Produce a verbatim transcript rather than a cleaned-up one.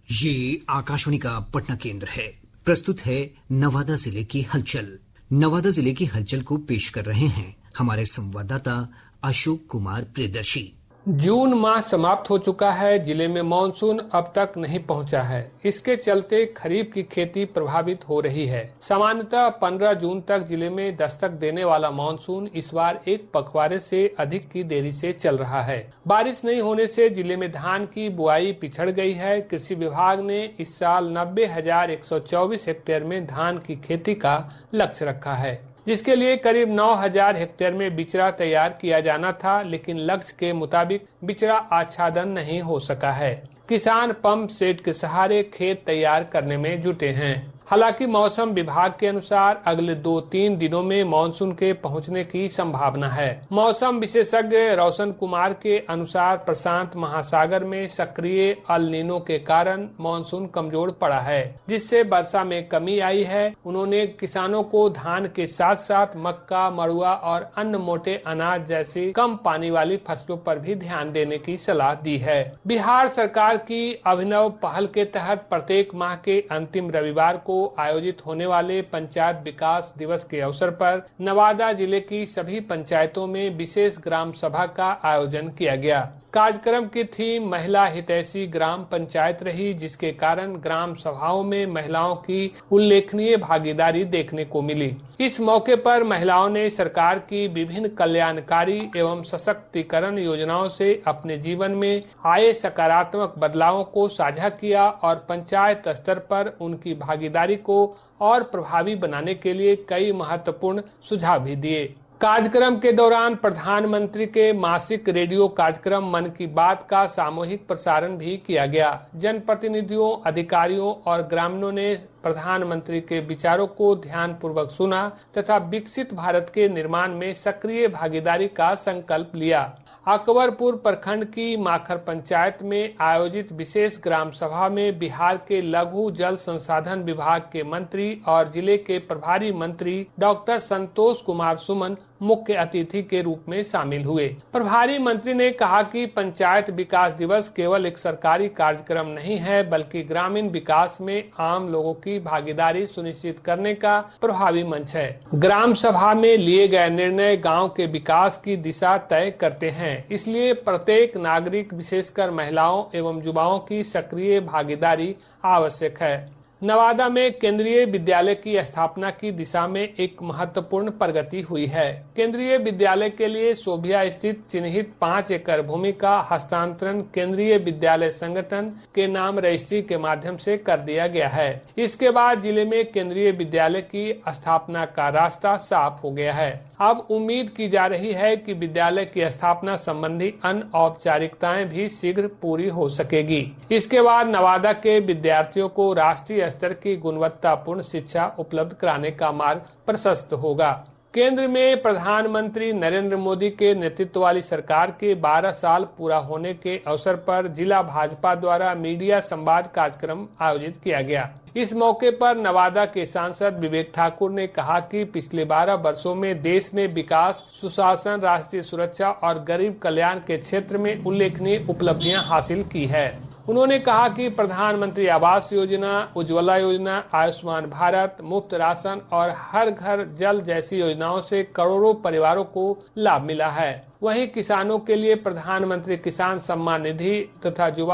ये आकाशवाणी का पटना केंद्र है। प्रस्तुत है नवादा जिले की हलचल। नवादा जिले की हलचल को पेश कर रहे हैं हमारे संवाददाता अशोक कुमार प्रियदर्शी। जून माह समाप्त हो चुका है। जिले में मानसून अब तक नहीं पहुंचा है। इसके चलते खरीफ की खेती प्रभावित हो रही है। सामान्यतः पंद्रह जून तक जिले में दस्तक देने वाला मानसून इस बार एक पखवाड़े से अधिक की देरी से चल रहा है। बारिश नहीं होने से जिले में धान की बुआई पिछड़ गई है। कृषि विभाग ने इस साल नब्बे हजार एक सौ चौबीस हेक्टेयर में धान की खेती का लक्ष्य रखा है, जिसके लिए करीब नौ हजार हेक्टेयर में बिचड़ा तैयार किया जाना था, लेकिन लक्ष्य के मुताबिक बिचड़ा आच्छादन नहीं हो सका है। किसान पंप सेट के सहारे खेत तैयार करने में जुटे हैं। हालांकि मौसम विभाग के अनुसार अगले दो तीन दिनों में मानसून के पहुंचने की संभावना है। मौसम विशेषज्ञ रोशन कुमार के अनुसार प्रशांत महासागर में सक्रिय अल नीनो के कारण मानसून कमजोर पड़ा है, जिससे वर्षा में कमी आई है। उन्होंने किसानों को धान के साथ साथ मक्का, मड़ुआ और अन्य मोटे अनाज जैसी कम पानी वाली फसलों पर भी ध्यान देने की सलाह दी है। बिहार सरकार की अभिनव पहल के तहत प्रत्येक माह के अंतिम रविवार को आयोजित होने वाले पंचायत विकास दिवस के अवसर पर नवादा जिले की सभी पंचायतों में विशेष ग्राम सभा का आयोजन किया गया। कार्यक्रम की थीम महिला हितैषी ग्राम पंचायत रही, जिसके कारण ग्राम सभाओं में महिलाओं की उल्लेखनीय भागीदारी देखने को मिली। इस मौके पर महिलाओं ने सरकार की विभिन्न कल्याणकारी एवं सशक्तिकरण योजनाओं से अपने जीवन में आए सकारात्मक बदलावों को साझा किया और पंचायत स्तर पर उनकी भागीदारी को और प्रभावी बनाने के लिए कई महत्वपूर्ण सुझाव भी दिए। कार्यक्रम के दौरान प्रधानमंत्री के मासिक रेडियो कार्यक्रम मन की बात का सामूहिक प्रसारण भी किया गया। जनप्रतिनिधियों, अधिकारियों और ग्रामीणों ने प्रधानमंत्री के विचारों को ध्यानपूर्वक सुना तथा विकसित भारत के निर्माण में सक्रिय भागीदारी का संकल्प लिया। अकबरपुर प्रखंड की माखर पंचायत में आयोजित विशेष ग्राम सभा में बिहार के लघु जल संसाधन विभाग के मंत्री और जिले के प्रभारी मंत्री डॉक्टर संतोष कुमार सुमन मुख्य अतिथि के रूप में शामिल हुए। प्रभारी मंत्री ने कहा कि पंचायत विकास दिवस केवल एक सरकारी कार्यक्रम नहीं है, बल्कि ग्रामीण विकास में आम लोगों की भागीदारी सुनिश्चित करने का प्रभावी मंच है। ग्राम सभा में लिए गए निर्णय गांव के विकास की दिशा तय करते हैं, इसलिए प्रत्येक नागरिक, विशेषकर महिलाओं एवं युवाओं की सक्रिय भागीदारी आवश्यक है। नवादा में केंद्रीय विद्यालय की स्थापना की दिशा में एक महत्वपूर्ण प्रगति हुई है। केंद्रीय विद्यालय के लिए सोभिया स्थित चिन्हित पाँच एकड़ भूमि का हस्तांतरण केंद्रीय विद्यालय संगठन के नाम रजिस्ट्री के माध्यम से कर दिया गया है। इसके बाद जिले में केंद्रीय विद्यालय की स्थापना का रास्ता साफ हो गया है। अब उम्मीद की जा रही है कि विद्यालय की स्थापना संबंधी अन्य औपचारिकताएं भी शीघ्र पूरी हो सकेगी। इसके बाद नवादा के विद्यार्थियों को राष्ट्रीय स्तर की गुणवत्तापूर्ण शिक्षा उपलब्ध कराने का मार्ग प्रशस्त होगा। केंद्र में प्रधानमंत्री नरेंद्र मोदी के नेतृत्व वाली सरकार के बारह साल पूरा होने के अवसर पर जिला भाजपा द्वारा मीडिया संवाद कार्यक्रम आयोजित किया गया। इस मौके पर नवादा के सांसद विवेक ठाकुर ने कहा कि पिछले बारह वर्षों में देश ने विकास, सुशासन, राष्ट्रीय सुरक्षा और गरीब कल्याण के क्षेत्र में उल्लेखनीय उपलब्धियां हासिल की है। उन्होंने कहा कि प्रधानमंत्री आवास योजना, उज्ज्वला योजना, आयुष्मान भारत, मुफ्त राशन और हर घर जल जैसी योजनाओं से करोड़ों परिवारों को लाभ मिला है। वहीं किसानों के लिए प्रधानमंत्री किसान सम्मान निधि तथा युवा